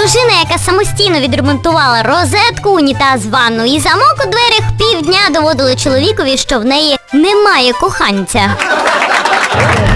Дружина, яка самостійно відремонтувала розетку, унітаз, ванну і замок у дверях, півдня доводила чоловікові, що в неї немає коханця.